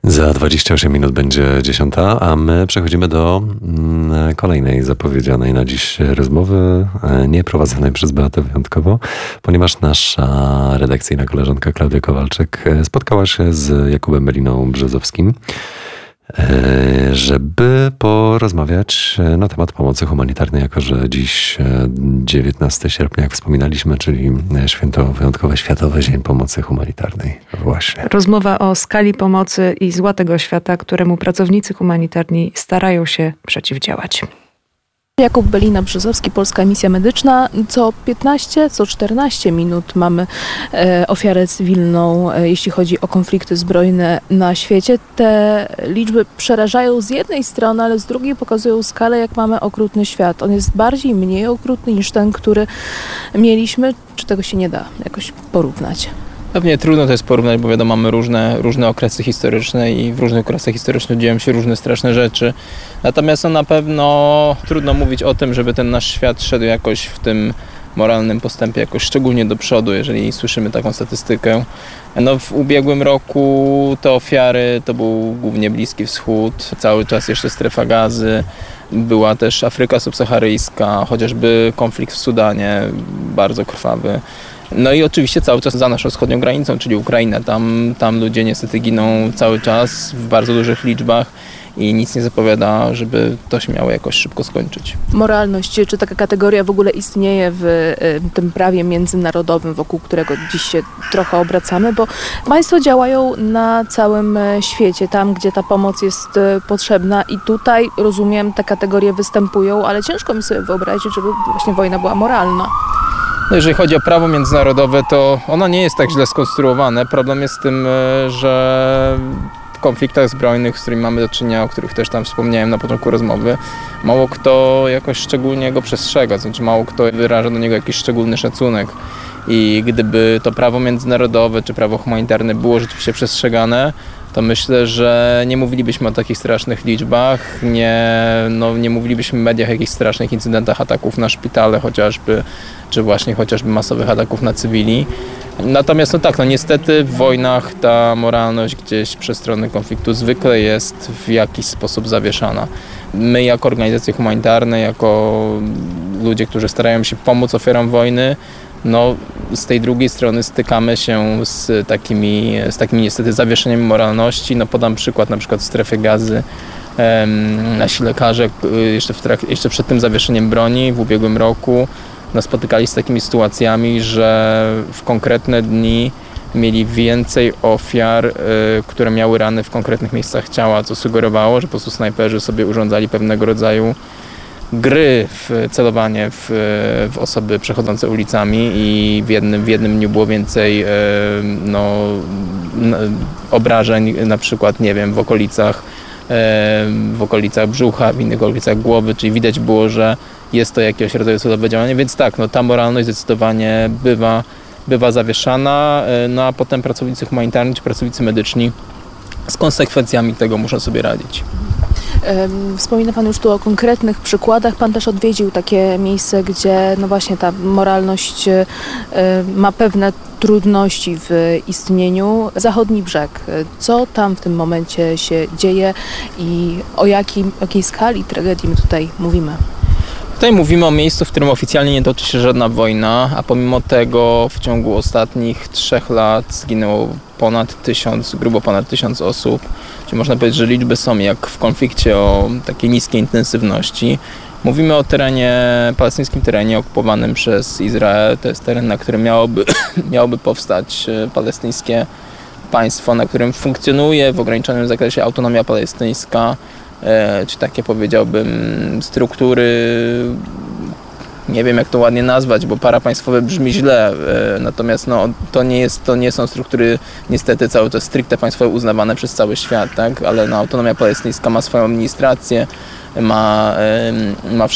Za 28 minut będzie 10, a my przechodzimy do kolejnej zapowiedzianej na dziś rozmowy, nie prowadzonej przez Beatę wyjątkowo, ponieważ nasza redakcyjna koleżanka Klaudia Kowalczyk spotkała się z Jakubem Beliną-Brzozowskim, żeby porozmawiać na temat pomocy humanitarnej, jako że dziś 19 sierpnia, jak wspominaliśmy, czyli święto wyjątkowe, Światowy Dzień Pomocy Humanitarnej. Właśnie. Rozmowa o skali pomocy i zła tego świata, któremu pracownicy humanitarni starają się przeciwdziałać. Jakub Belina-Brzozowski, Polska Misja Medyczna. Co 15, co 14 minut mamy ofiarę cywilną, jeśli chodzi o konflikty zbrojne na świecie. Te liczby przerażają z jednej strony, ale z drugiej pokazują skalę, jak mamy okrutny świat. On jest mniej okrutny niż ten, który mieliśmy. Czy tego się nie da jakoś porównać? Pewnie trudno to jest porównać, bo wiadomo, mamy różne okresy historyczne i w różnych okresach historycznych dzieją się różne straszne rzeczy. Natomiast na pewno trudno mówić o tym, żeby ten nasz świat szedł jakoś w tym moralnym postępie jakoś szczególnie do przodu, jeżeli słyszymy taką statystykę. W ubiegłym roku te ofiary to był głównie Bliski Wschód, cały czas jeszcze strefa Gazy, była też Afryka subsaharyjska, chociażby konflikt w Sudanie, bardzo krwawy. No i oczywiście cały czas za naszą wschodnią granicą, czyli Ukraina. Tam ludzie niestety giną cały czas w bardzo dużych liczbach i nic nie zapowiada, żeby to się miało jakoś szybko skończyć. Moralność, czy taka kategoria w ogóle istnieje w tym prawie międzynarodowym, wokół którego dziś się trochę obracamy, bo państwo działają na całym świecie, tam gdzie ta pomoc jest potrzebna i tutaj, rozumiem, te kategorie występują, ale ciężko mi sobie wyobrazić, żeby właśnie wojna była moralna. No jeżeli chodzi o prawo międzynarodowe, to ono nie jest tak źle skonstruowane. Problem jest w tym, że w konfliktach zbrojnych, z którymi mamy do czynienia, o których też tam wspomniałem na początku rozmowy, mało kto jakoś szczególnie go przestrzega, znaczy mało kto wyraża do niego jakiś szczególny szacunek. I gdyby to prawo międzynarodowe czy prawo humanitarne było rzeczywiście przestrzegane, to myślę, że nie mówilibyśmy o takich strasznych liczbach, nie mówilibyśmy w mediach o jakichś strasznych incydentach ataków na szpitale chociażby, czy właśnie chociażby masowych ataków na cywili. Natomiast niestety w wojnach ta moralność gdzieś przez strony konfliktu zwykle jest w jakiś sposób zawieszana. My jako organizacje humanitarne, jako ludzie, którzy starają się pomóc ofiarom wojny, z tej drugiej strony stykamy się z takimi niestety zawieszeniem moralności. Podam przykład na przykład w strefie Gazy. Nasi lekarze jeszcze przed tym zawieszeniem broni w ubiegłym roku spotykali się z takimi sytuacjami, że w konkretne dni mieli więcej ofiar, które miały rany w konkretnych miejscach ciała, co sugerowało, że po prostu snajperzy sobie urządzali pewnego rodzaju gry w celowanie w osoby przechodzące ulicami i w jednym dniu było więcej obrażeń, na przykład, nie wiem, w okolicach brzucha, w innych okolicach głowy, czyli widać było, że jest to jakiegoś rodzaju celowe działanie, więc ta moralność zdecydowanie bywa zawieszana, a potem pracownicy humanitarni czy pracownicy medyczni z konsekwencjami tego muszą sobie radzić. Wspomina Pan już tu o konkretnych przykładach. Pan też odwiedził takie miejsce, gdzie właśnie ta moralność ma pewne trudności w istnieniu. Zachodni Brzeg. Co tam w tym momencie się dzieje i o jakiej skali tragedii my tutaj mówimy? Tutaj mówimy o miejscu, w którym oficjalnie nie toczy się żadna wojna, a pomimo tego w ciągu ostatnich 3 lat zginęło grubo ponad 1000 osób. Czyli można powiedzieć, że liczby są jak w konflikcie o takiej niskiej intensywności. Mówimy o palestyńskim terenie okupowanym przez Izrael. To jest teren, na którym miałoby powstać palestyńskie państwo, na którym funkcjonuje w ograniczonym zakresie autonomia palestyńska, czy takie, powiedziałbym, struktury, nie wiem jak to ładnie nazwać, bo parapaństwowe brzmi źle, natomiast to nie są struktury niestety cały czas stricte państwowe uznawane przez cały świat, tak? Ale autonomia palestyńska ma swoją administrację, ma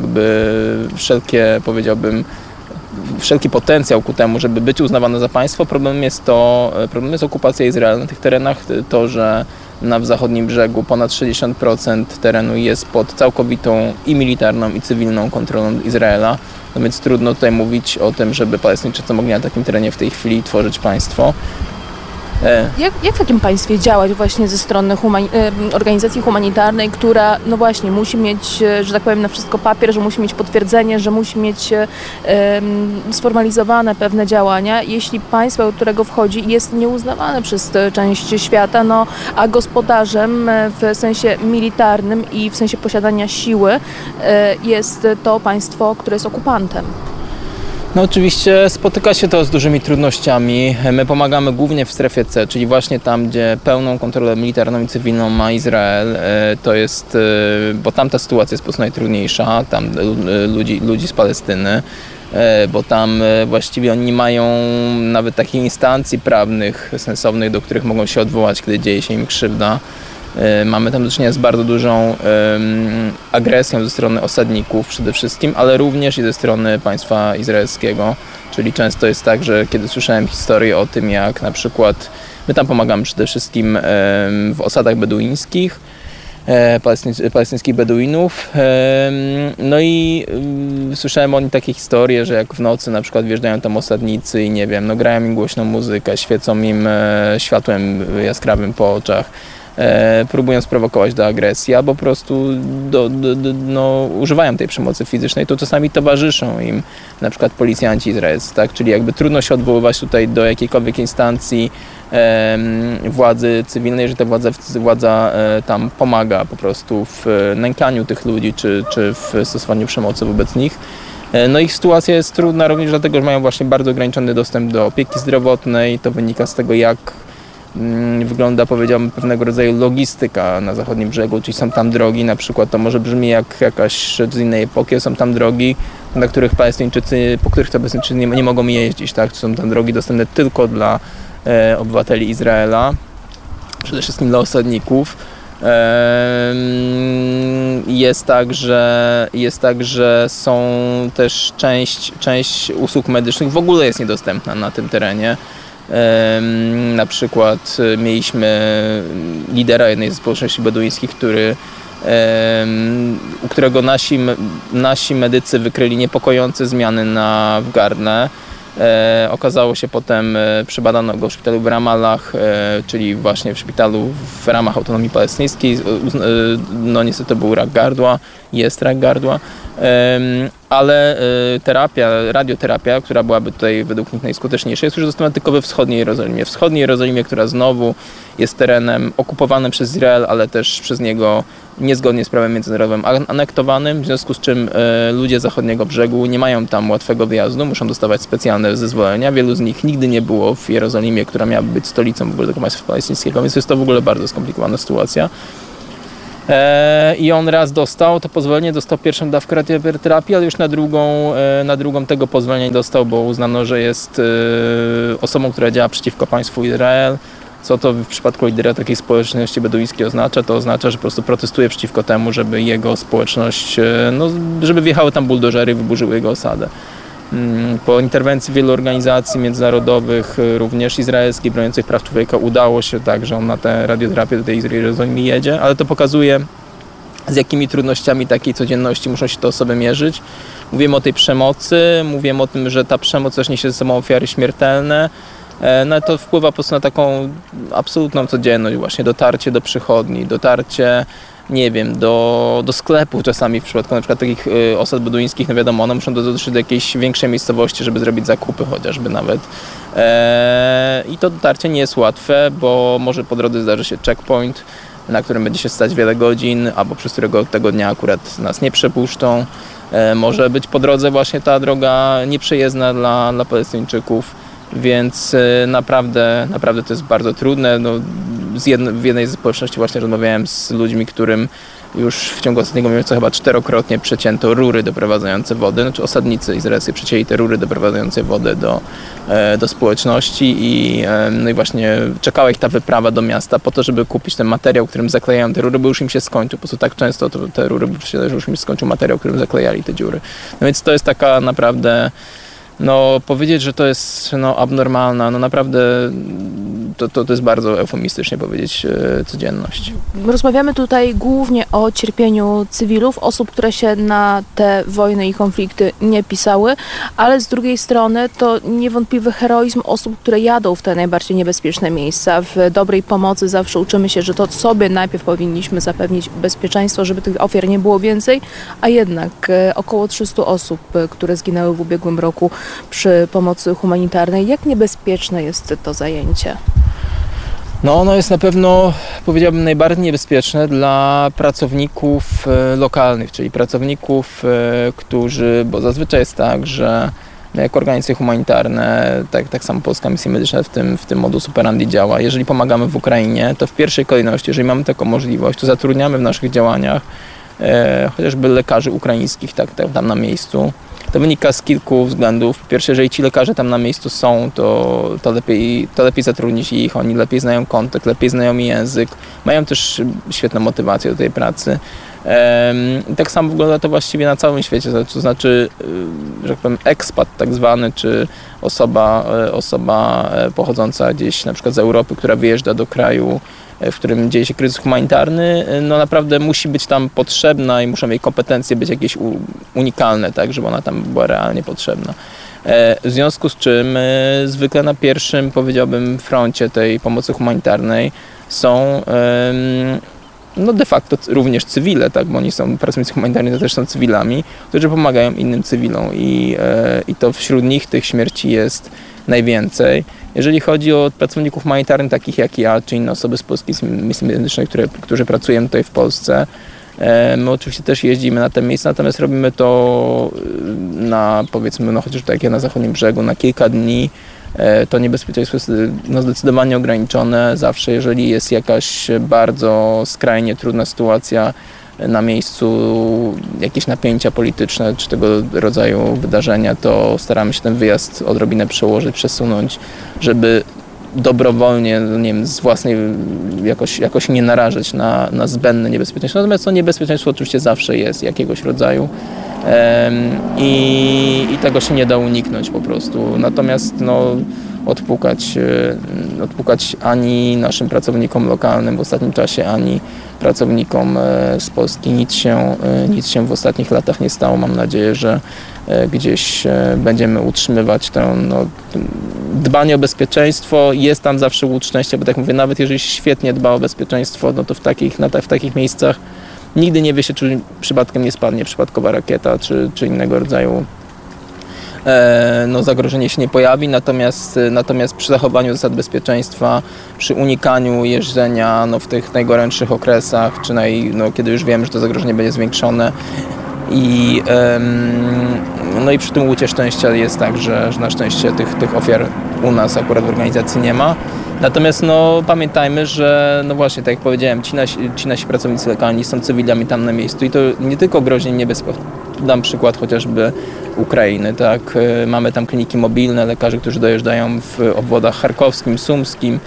wszelki potencjał ku temu, żeby być uznawane za państwo. Problemem jest okupacja Izraela na tych terenach, to, że w zachodnim brzegu ponad 60% terenu jest pod całkowitą i militarną, i cywilną kontrolą Izraela. No więc trudno tutaj mówić o tym, żeby Palestyńczycy mogli na takim terenie w tej chwili tworzyć państwo. Jak w takim państwie działać właśnie ze strony organizacji humanitarnej, która no właśnie musi mieć, że tak powiem, na wszystko papier, że musi mieć potwierdzenie, że musi mieć sformalizowane pewne działania, jeśli państwo, do którego wchodzi, jest nieuznawane przez część świata, no a gospodarzem w sensie militarnym i w sensie posiadania siły jest to państwo, które jest okupantem. No oczywiście spotyka się to z dużymi trudnościami. My pomagamy głównie w strefie C, czyli właśnie tam, gdzie pełną kontrolę militarną i cywilną ma Izrael. To jest, bo tam ta sytuacja jest po prostu najtrudniejsza, tam ludzi z Palestyny, bo tam właściwie oni nie mają nawet takich instancji prawnych, sensownych, do których mogą się odwołać, kiedy dzieje się im krzywda. Mamy tam do czynienia z bardzo dużą agresją ze strony osadników przede wszystkim, ale również i ze strony państwa izraelskiego. Czyli często jest tak, że kiedy słyszałem historię o tym, jak na przykład my tam pomagamy przede wszystkim w osadach beduińskich, palestyńskich Beduinów. No i słyszałem o nich takie historie, że jak w nocy na przykład wjeżdżają tam osadnicy i nie wiem, no grają im głośną muzykę, świecą im światłem jaskrawym po oczach, próbują sprowokować do agresji, albo po prostu używają tej przemocy fizycznej, to czasami towarzyszą im na przykład policjanci izraelscy, tak? Czyli jakby trudno się odwoływać tutaj do jakiejkolwiek instancji władzy cywilnej, jeżeli ta władza tam pomaga po prostu w nękaniu tych ludzi, czy w stosowaniu przemocy wobec nich. No ich sytuacja jest trudna również dlatego, że mają właśnie bardzo ograniczony dostęp do opieki zdrowotnej. To wynika z tego, jak wygląda, powiedziałbym, pewnego rodzaju logistyka na zachodnim brzegu, czyli są tam drogi, na przykład to może brzmi jak jakaś rzecz z innej epoki, są tam drogi, po których Palestyńczycy nie mogą jeździć, tak? Są tam drogi dostępne tylko dla obywateli Izraela, przede wszystkim dla osadników. Jest tak, że są też część usług medycznych w ogóle jest niedostępna na tym terenie. Na przykład mieliśmy lidera jednej ze społeczności beduińskich, u którego nasi medycy wykryli niepokojące zmiany w gardle. Okazało się potem, przebadano go w szpitalu w Ramallah, czyli właśnie w szpitalu w ramach autonomii palestyńskiej. No niestety był rak gardła, jest rak gardła, ale radioterapia, która byłaby tutaj według nich najskuteczniejsza, jest już dostępna tylko we wschodniej Jerozolimie. Wschodniej Jerozolimie, która znowu jest terenem okupowanym przez Izrael, ale też przez niego niezgodnie z prawem międzynarodowym anektowanym, w związku z czym ludzie zachodniego brzegu nie mają tam łatwego wyjazdu, muszą dostawać specjalne zezwolenia. Wielu z nich nigdy nie było w Jerozolimie, która miałaby być stolicą w ogóle tego państwa palestyńskiego, więc jest to w ogóle bardzo skomplikowana sytuacja. I on raz dostał to pozwolenie, dostał pierwszą dawkę radioterapii, ale już na drugą tego pozwolenia nie dostał, bo uznano, że jest osobą, która działa przeciwko państwu Izrael. Co to w przypadku lidera takiej społeczności beduińskiej oznacza? To oznacza, że po prostu protestuje przeciwko temu, żeby jego społeczność, żeby wjechały tam buldożery i wyburzyły jego osadę. Po interwencji wielu organizacji międzynarodowych, również izraelskiej, broniących praw człowieka, udało się tak, że on na tę radioterapię do tej Jerozolimy jedzie, ale to pokazuje, z jakimi trudnościami takiej codzienności muszą się te osoby mierzyć. Mówimy o tej przemocy, mówimy o tym, że ta przemoc też niesie ze sobą ofiary śmiertelne. No to wpływa po prostu na taką absolutną codzienność, właśnie dotarcie do przychodni, dotarcie, nie wiem, do sklepu czasami w przypadku na przykład takich osad beduińskich, no wiadomo, one muszą dotrzeć do jakiejś większej miejscowości, żeby zrobić zakupy chociażby nawet. I to dotarcie nie jest łatwe, bo może po drodze zdarzy się checkpoint, na którym będzie się stać wiele godzin, albo przez którego tego dnia akurat nas nie przepuszczą. Może być po drodze właśnie ta droga nieprzejezdna dla Palestyńczyków. Więc naprawdę to jest bardzo trudne. No, w jednej ze społeczności właśnie rozmawiałem z ludźmi, którym już w ciągu ostatniego miesiąca chyba 4-krotnie przecięto rury doprowadzające wodę. Znaczy osadnicy izraelscy przecięli te rury doprowadzające wodę do społeczności no i właśnie czekała ich ta wyprawa do miasta po to, żeby kupić ten materiał, którym zaklejają te rury, bo już im się skończył. Po prostu tak często te rury że już im się skończył materiał, którym zaklejali te dziury. No więc to jest taka naprawdę... powiedzieć, że to jest abnormalna, naprawdę to jest bardzo eufemistycznie powiedzieć codzienność. Rozmawiamy tutaj głównie o cierpieniu cywilów, osób, które się na te wojny i konflikty nie pisały, ale z drugiej strony to niewątpliwy heroizm osób, które jadą w te najbardziej niebezpieczne miejsca. W dobrej pomocy zawsze uczymy się, że to sobie najpierw powinniśmy zapewnić bezpieczeństwo, żeby tych ofiar nie było więcej, a jednak około 300 osób, które zginęły w ubiegłym roku przy pomocy humanitarnej. Jak niebezpieczne jest to zajęcie? No ono jest na pewno, powiedziałbym, najbardziej niebezpieczne dla pracowników lokalnych, czyli pracowników, którzy, bo zazwyczaj jest tak, że jako organizacje humanitarne, tak samo Polska Misja Medyczna w tym modus operandi działa. Jeżeli pomagamy w Ukrainie, to w pierwszej kolejności, jeżeli mamy taką możliwość, to zatrudniamy w naszych działaniach chociażby lekarzy ukraińskich tam na miejscu. To wynika z kilku względów. Po pierwsze, jeżeli ci lekarze tam na miejscu są, to lepiej zatrudnić ich, oni lepiej znają kontekst, lepiej znają język, mają też świetną motywację do tej pracy. I tak samo wygląda to właściwie na całym świecie, to znaczy, że tak powiem, ekspat tak zwany, czy osoba pochodząca gdzieś na przykład z Europy, która wyjeżdża do kraju, w którym dzieje się kryzys humanitarny, no naprawdę musi być tam potrzebna i muszą jej kompetencje być jakieś unikalne, tak, żeby ona tam była realnie potrzebna. W związku z czym zwykle na pierwszym, powiedziałbym, froncie tej pomocy humanitarnej są no de facto również cywile, tak, bo oni są pracownicy humanitarni, to też są cywilami, którzy pomagają innym cywilom i to wśród nich tych śmierci jest najwięcej. Jeżeli chodzi o pracowników humanitarnych takich jak ja, czy inne osoby z Polskiej Misji Medycznej, którzy pracujemy tutaj w Polsce, my oczywiście też jeździmy na te miejsca, natomiast robimy to na, powiedzmy, no chociaż tak jak ja na zachodnim brzegu, na kilka dni. To niebezpieczeństwo jest zdecydowanie ograniczone. Zawsze jeżeli jest jakaś bardzo skrajnie trudna sytuacja na miejscu, jakieś napięcia polityczne czy tego rodzaju wydarzenia, to staramy się ten wyjazd odrobinę przełożyć, przesunąć, żeby dobrowolnie, nie wiem, z własnej jakoś nie narażać na zbędne niebezpieczeństwo. Natomiast to niebezpieczeństwo oczywiście zawsze jest jakiegoś rodzaju i tego się nie da uniknąć po prostu. Natomiast no, odpukać ani naszym pracownikom lokalnym w ostatnim czasie, ani pracownikom z Polski nic się w ostatnich latach nie stało. Mam nadzieję, że gdzieś będziemy utrzymywać dbanie o bezpieczeństwo. Jest tam zawsze łód szczęścia, bo tak mówię, nawet jeżeli się świetnie dba o bezpieczeństwo, no to w takich miejscach nigdy nie wie się, czy przypadkiem nie spadnie przypadkowa rakieta, czy innego rodzaju zagrożenie się nie pojawi, natomiast przy zachowaniu zasad bezpieczeństwa, przy unikaniu jeżdżenia w tych najgorętszych okresach, czy kiedy już wiemy, że to zagrożenie będzie zwiększone i przy tym łucie szczęścia jest tak, że na szczęście tych ofiar u nas akurat w organizacji nie ma. Natomiast pamiętajmy, że właśnie tak jak powiedziałem, ci nasi pracownicy lokalni są cywilami tam na miejscu i to nie tylko grozi niebezpieczeństwo. Dam przykład chociażby Ukrainy, tak? Mamy tam kliniki mobilne, lekarze, którzy dojeżdżają w obwodach charkowskim, sumskim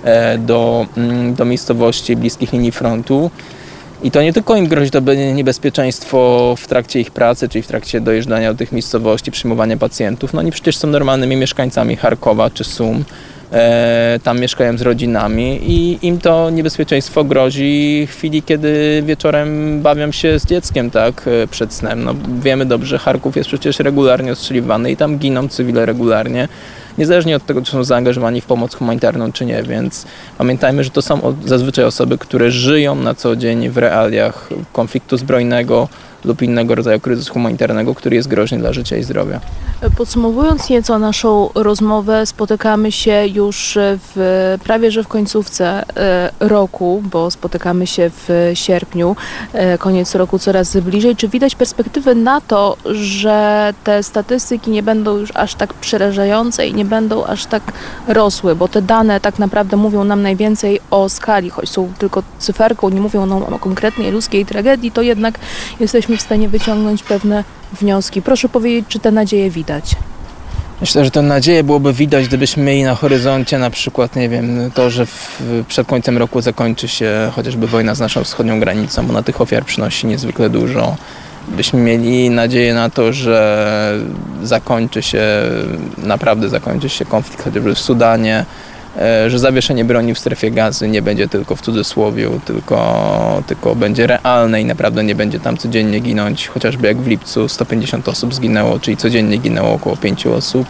do miejscowości bliskich linii frontu. I to nie tylko im grozi to niebezpieczeństwo w trakcie ich pracy, czyli w trakcie dojeżdżania do tych miejscowości, przyjmowania pacjentów. Oni przecież są normalnymi mieszkańcami Charkowa czy Sum. Tam mieszkają z rodzinami i im to niebezpieczeństwo grozi w chwili, kiedy wieczorem bawią się z dzieckiem, tak, przed snem. Wiemy dobrze, że Charków jest przecież regularnie ostrzeliwany i tam giną cywile regularnie, niezależnie od tego, czy są zaangażowani w pomoc humanitarną, czy nie, więc pamiętajmy, że to są zazwyczaj osoby, które żyją na co dzień w realiach konfliktu zbrojnego lub innego rodzaju kryzysu humanitarnego, który jest groźny dla życia i zdrowia. Podsumowując nieco naszą rozmowę, spotykamy się już prawie że w końcówce roku, bo spotykamy się w sierpniu, koniec roku coraz bliżej. Czy widać perspektywy na to, że te statystyki nie będą już aż tak przerażające i nie będą aż tak rosły, bo te dane tak naprawdę mówią nam najwięcej o skali, choć są tylko cyferką, nie mówią nam o konkretnej ludzkiej tragedii, to jednak jesteśmy w stanie wyciągnąć pewne wnioski. Proszę powiedzieć, czy te nadzieje widać? Myślę, że tę nadzieję byłoby widać, gdybyśmy mieli na horyzoncie na przykład, nie wiem, to, że przed końcem roku zakończy się chociażby wojna z naszą wschodnią granicą, bo na tych ofiar przynosi niezwykle dużo. Byśmy mieli nadzieję na to, że naprawdę zakończy się konflikt chociażby w Sudanie, że zawieszenie broni w strefie Gazy nie będzie tylko w cudzysłowiu, tylko będzie realne i naprawdę nie będzie tam codziennie ginąć, chociażby jak w lipcu 150 osób zginęło, czyli codziennie ginęło około 5 osób.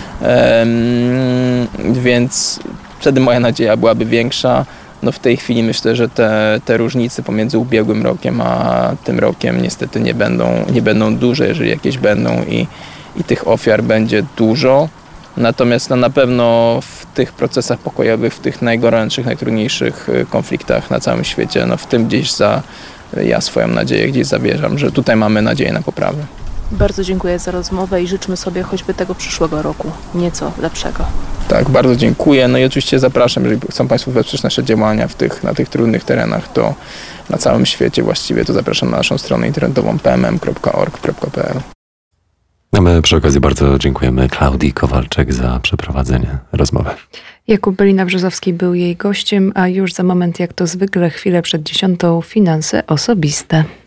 Więc wtedy moja nadzieja byłaby większa. No w tej chwili myślę, że te różnice pomiędzy ubiegłym rokiem a tym rokiem niestety nie będą duże, jeżeli jakieś będą i tych ofiar będzie dużo. Natomiast no, na pewno w tych procesach pokojowych, w tych najgorętszych, najtrudniejszych konfliktach na całym świecie, no w tym ja swoją nadzieję gdzieś zawierzam, że tutaj mamy nadzieję na poprawę. Bardzo dziękuję za rozmowę i życzmy sobie choćby tego przyszłego roku nieco lepszego. Tak, bardzo dziękuję. No i oczywiście zapraszam, jeżeli chcą Państwo wesprzeć nasze działania na tych trudnych terenach, to na całym świecie właściwie, to zapraszam na naszą stronę internetową pmm.org.pl. A my przy okazji bardzo dziękujemy Klaudii Kowalczyk za przeprowadzenie rozmowy. Jakub Belina-Brzozowski był jej gościem, a już za moment, jak to zwykle, chwilę przed 10:00, finanse osobiste.